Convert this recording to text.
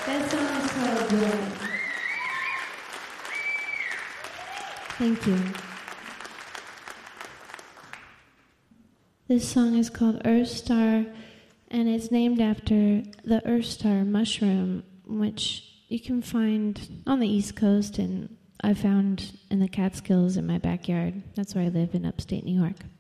That song is called Joy. Thank you. This song is called Earth Star, and it's named after the Earth Star mushroom, which you can find on the East Coast, and I found in the Catskills in my backyard. That's where I live in upstate New York.